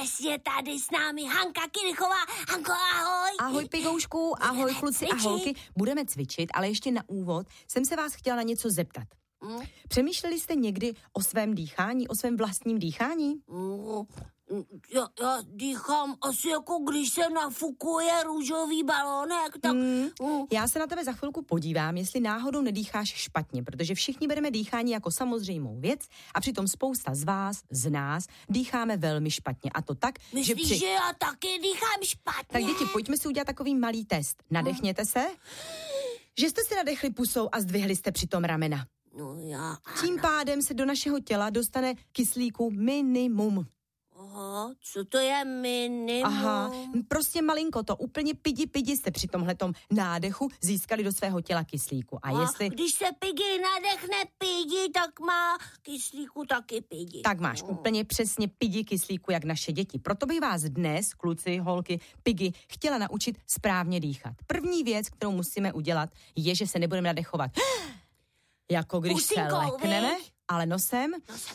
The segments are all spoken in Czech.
Dnes je tady s námi Hanka Kirchová. Hanko, ahoj. Ahoj, Pigoušku, ahoj, kluci a holky. Budeme cvičit, ale ještě na úvod jsem se vás chtěla na něco zeptat. Přemýšleli jste někdy o svém dýchání, o svém vlastním dýchání? Já dýchám asi jako když se nafukuje růžový balónek, tak... Já se na tebe za chvilku podívám, jestli náhodou nedýcháš špatně, protože všichni bereme dýchání jako samozřejmou věc a přitom spousta z nás, dýcháme velmi špatně. A to tak, Myslíš, že já taky dýchám špatně? Tak děti, pojďme si udělat takový malý test. Nadechněte se. Že jste si nadechli pusou a zdvihli jste přitom ramena. No já... Tím pádem se do našeho těla dostane kyslíku minimum. Aha, co to je minimum? Aha, prostě malinko to, úplně pidi jste při tomhletom nádechu získali do svého těla kyslíku. A jestli... Když se pidi nadechne pidi, tak má kyslíku taky pidi. Tak máš úplně přesně pidi kyslíku, jak naše děti. Proto bych vás dnes, kluci, holky, pigi, chtěla naučit správně dýchat. První věc, kterou musíme udělat, je, že se nebudeme nadechovat. Jako když Pusinkou, se lekneme, ale nosem.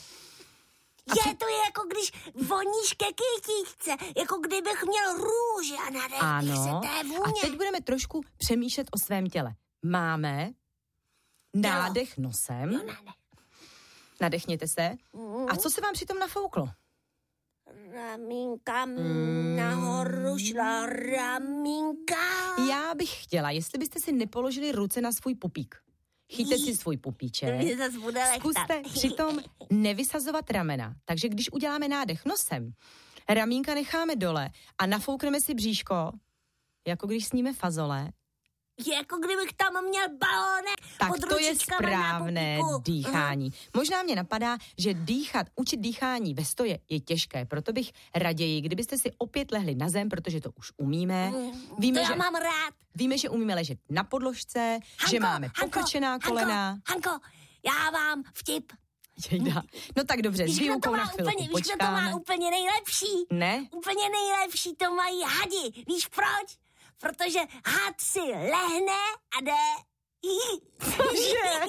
Je to jako když voníš ke kytičce, jako kdybych měl růže a nadechneš se té vůně. A teď budeme trošku přemýšlet o svém těle. Máme nádech nosem. Nadechněte se. A co se vám přitom nafouklo? Ramínka nahoru šla, ramínka. Já bych chtěla, jestli byste si nepoložili ruce na svůj pupík. Chyťte si svůj pupíček. Zkuste přitom nevysazovat ramena. Takže když uděláme nádech nosem, ramínka necháme dole a nafoukneme si bříško, jako když sníme fazole. Jako kdybych tam měl balónek. Tak to je správné dýchání. Možná mě napadá, že učit dýchání ve stoje je těžké, proto bych raději, kdybyste si opět lehli na zem, protože to už umíme. Víme, já mám rád. Víme, že umíme ležet na podložce, že máme pokrčená kolena. Hanko, já mám vtip. Jejda. No tak dobře, s výukou na chvilku počkáme. Víš, kdo to má úplně nejlepší? Ne? Úplně nejlepší to mají hadi. Víš proč? Protože had si lehne a jde. Cože?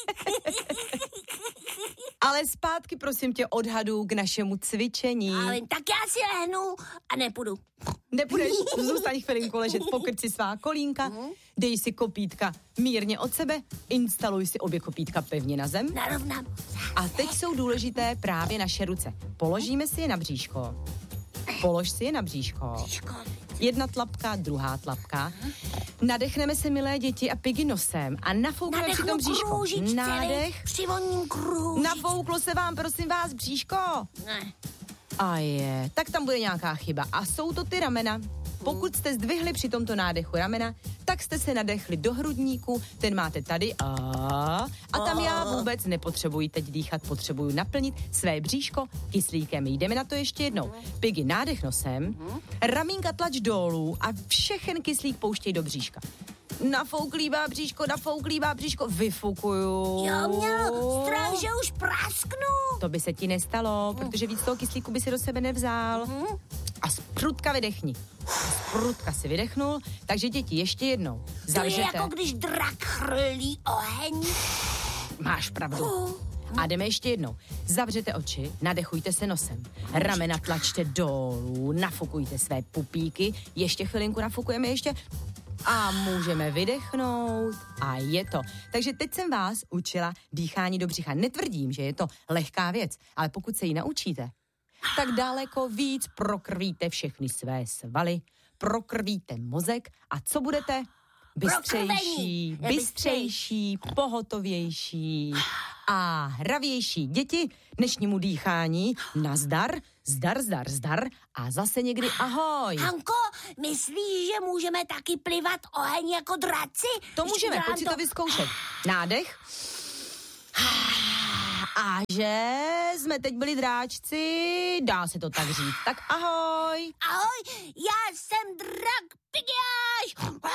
Ale zpátky, prosím tě, od hadů k našemu cvičení. Ale tak já si lehnu a nepůjdu. Nepůjdeš, zůstaň chvilinku ležet, pokrč si svá kolínka, dej si kopítka mírně od sebe, instaluj si obě kopítka pevně na zem. Narovnám. A teď jsou důležité právě naše ruce. Položíme si je na bříško. Polož si je na bříško. Jedna tlapka, druhá tlapka. Nadechneme se, milé děti, a pigi nosem a nafoukneme při tom bříško. Nádech. Přivoním krůžič. Nafouklo se vám, prosím vás, bříško? Ne. A je, tak tam bude nějaká chyba. A jsou to ty ramena. Pokud jste zdvihli při tomto nádechu ramena, tak jste se nadechli do hrudníku, ten máte tady a tam já vůbec nepotřebuji teď dýchat, potřebuju naplnit své bříško kyslíkem. Jdeme na to ještě jednou. Pigi, nádech nosem, ramínka tlač dolů a všechen kyslík pouštěj do bříška. Nafouklívá bříško, vyfukuju. Já měl strach, že už prasknu. To by se ti nestalo, protože víc toho kyslíku by si do sebe nevzal. A zprudka vydechni. Zprudka si vydechnul, takže děti, ještě jednou. Zavřete. To je jako když drak chrlí oheň. Máš pravdu. A jdeme ještě jednou. Zavřete oči, nadechujte se nosem. Ramena tlačte dolů, nafukujte své pupíky. Ještě chvilinku nafukujeme, ještě... A můžeme vydechnout a je to. Takže teď jsem vás učila dýchání do břicha. Netvrdím, že je to lehká věc, ale pokud se ji naučíte, tak daleko víc prokrvíte všechny své svaly, prokrvíte mozek a co budete? Bystřejší, pohotovější a hravější. Děti, dnešnímu dýchání nazdar, zdar a zase někdy ahoj. Hanko, myslíš, že můžeme taky plivat oheň jako draci? To můžeme, pojď si to vyzkoušet. Nádech. A že jsme teď byli dráčci, dá se to tak říct. Tak ahoj. Ahoj, já jsem drak Pigiáš.